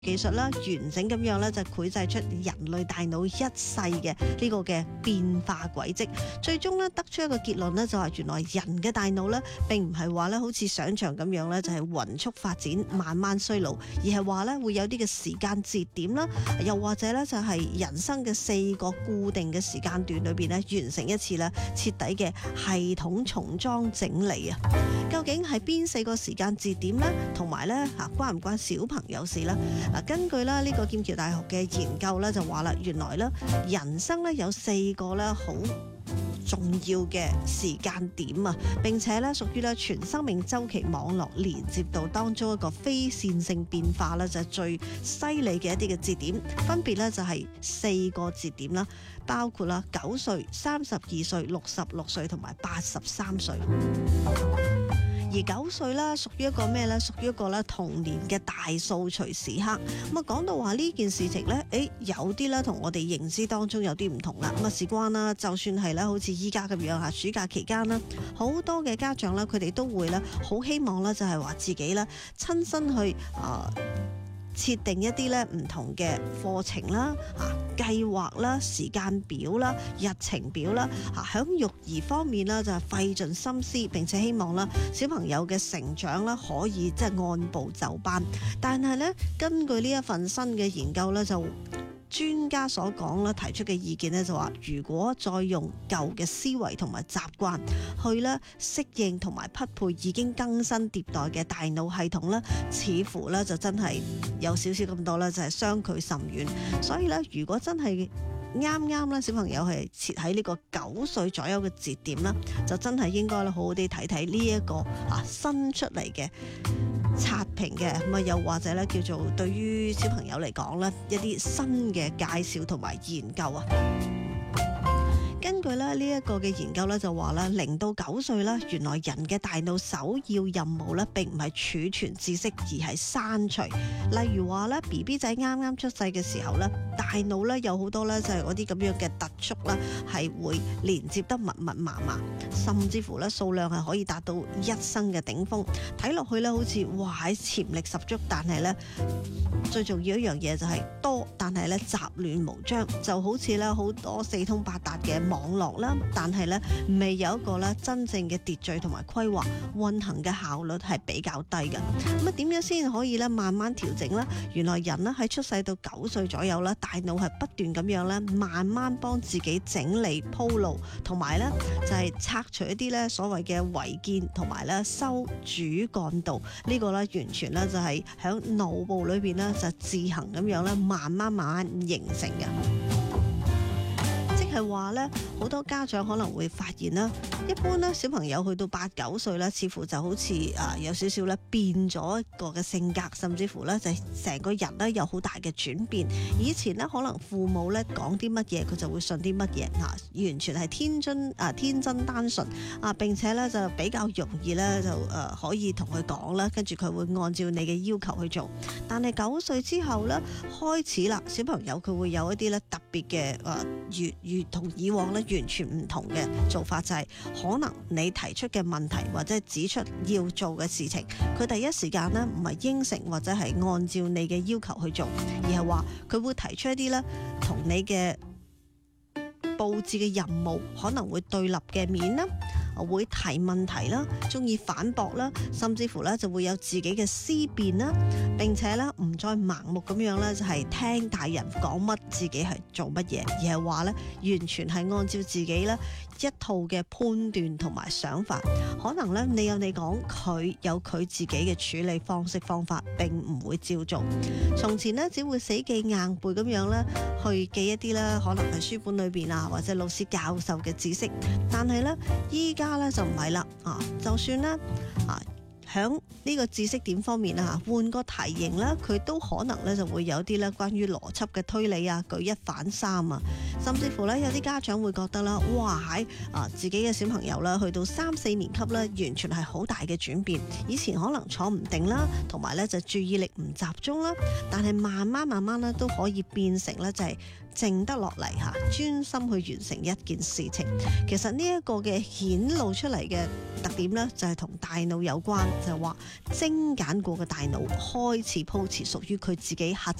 技術啦，完整咁樣咧就繪製出人類大腦一世嘅呢個嘅變化軌跡，最終咧得出一個結論咧，就係原來人嘅大腦咧並唔係話咧好似想象咁樣咧就係勻速發展慢慢衰老，而係話咧會有啲嘅時間節點啦，又或者咧就係人生嘅4個固定嘅時間段裏邊咧完成一次咧徹底嘅系統重裝整理啊！究竟係邊4個時間節點呢？同埋咧關唔關小朋友事呢？根據咧呢個劍橋大學嘅研究咧就話啦，原來咧人生咧有4個咧好重要嘅時間點啊，並且咧屬於咧全生命週期網絡連接度當中一個非線性變化咧就係最犀利嘅一啲嘅節點，分別咧就係4個節點啦，包括啦9歲、32歲、66歲同埋83歲。而9歲啦，屬於一個咩呢？屬於一個咧童年嘅大掃除時刻。咁啊，講到話呢件事情呢，有啲咧同我哋認知當中有啲唔同啦。咁啊，事關啦，就算係咧，好似依家咁樣嚇，暑假期間啦，好多嘅家長咧，佢哋都會咧好希望咧，就係話自己咧親身去設定一啲咧唔同嘅課程啦、計劃啦、時間表啦、日程表啦，喺育兒方面啦就係費盡心思，並且希望啦小朋友嘅成長啦可以即係按部就班。但係咧，根據呢一份新嘅研究咧，就專家所講啦，提出嘅意見咧就話，如果再用舊嘅思維同埋習慣去咧適應同埋匹配已經更新迭代嘅大腦系統咧，似乎咧就真係有少少咁多咧，就係相距甚遠。所以咧，如果真係啱咧，小朋友係設喺呢個9歲左右嘅節點啦，就真係應該好好啲睇睇呢一個新出嚟嘅刷屏嘅咁啊，又或者咧叫做對於小朋友嚟講咧一啲新嘅介紹同埋研究啊。根據咧呢一個嘅研究咧就話啦，0到9歲啦，原來人嘅大腦首要任務咧並唔係儲存知識，而係刪除。例如話咧 BB 仔啱啱出世嘅時候咧，大腦咧有好多咧就係嗰啲咁樣嘅突觸啦，係會連接得密密麻麻，甚至乎咧數量係可以達到一生嘅頂峰。睇落去咧好似哇喺潛力十足，但係咧最重要一樣嘢就係多，但係咧雜亂無章，就好似咧好多四通八達嘅網絡啦，但係咧未有一個咧真正嘅秩序同埋規劃，運行嘅效率係比較低嘅。咁啊點樣先可以咧慢慢調整呢？原來人咧喺出世到9歲左右啦，大腦係不斷咁樣咧慢慢幫自己整理鋪路，同埋咧就係拆除一啲咧所謂嘅違建，同埋咧修主幹道。呢個咧完全咧就係喺腦部裏邊咧就自行咁樣咧慢慢形成嘅。係話咧，好多家長可能會發現啦，一般咧小朋友去到8、9歲咧，似乎就好似有少少咧變咗一個嘅性格，甚至乎咧就成個人咧有好大嘅轉變。以前咧可能父母咧講啲乜嘢，佢就會信啲乜嘢，完全係天真單純並且咧就比較容易咧就可以同佢講啦，跟住佢會按照你嘅要求去做。但係9歲之後咧開始啦，小朋友佢會有一啲咧特別嘅越同以往咧完全唔同嘅做法，就係可能你提出嘅問題或者指出要做嘅事情，佢第一時間咧唔係應承或者係按照你嘅要求去做，而係話佢會提出一啲咧同你嘅佈置嘅任務可能會對立嘅面啦，會提問題啦，中意反駁啦，甚至乎咧就會有自己嘅思辨啦，並且咧唔再盲目咁樣咧就係聽大人講乜自己係做乜嘢，而係話咧完全係按照自己咧一套嘅判斷同埋想法。可能咧你有你講，佢有佢自己嘅處理方式方法，並唔會照做。從前咧只會死記硬背咁樣咧去記一啲咧可能係書本裏邊或者老師教授嘅知識，但係咧依家咧就唔係啦，就算咧響呢個知識點方面換個題型啦，佢都可能咧就會有啲咧關於邏輯嘅推理舉一反三甚至乎咧有啲家長會覺得啦，哇喺自己嘅小朋友啦，去到3-4年級咧，完全係好大嘅轉變。以前可能坐唔定啦，同埋咧就注意力唔集中啦，但係慢慢咧都可以變成咧就係靜得落嚟嚇，專心去完成一件事情。其實呢一個嘅顯露出嚟嘅特點咧，就係同大腦有關，就係話精簡過嘅大腦開始鋪設屬於佢自己核